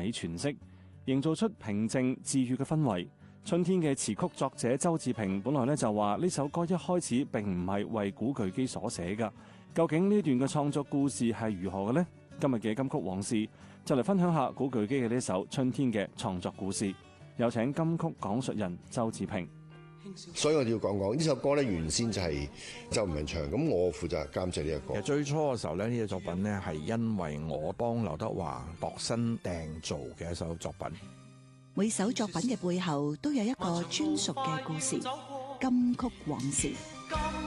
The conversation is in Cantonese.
美詮釋，營造出平靜治癒嘅氛圍。春天嘅詞曲作者周志平本來就話呢首歌一開始並唔係為古巨基所寫㗎。究竟呢段嘅創作故事係如何嘅呢？今日嘅金曲往事就嚟分享下古巨基嘅呢首《春天》嘅創作故事。有請金曲講述人周志平。 所以我哋要講呢首歌咧，原先就係周文唱，咁我負責監製呢一個。 其實最初嘅時候咧，呢個作品咧係因為我幫劉德華度身訂造嘅一首作品。 每首作品嘅背後都有一個專屬嘅故事，金曲往事。